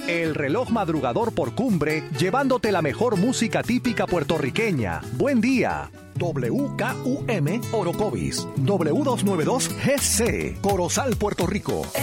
El reloj madrugador por Cumbre, llevándote la mejor música típica puertorriqueña. Buen día. WKUM Orocovis, W292 GC, Corozal, Puerto Rico.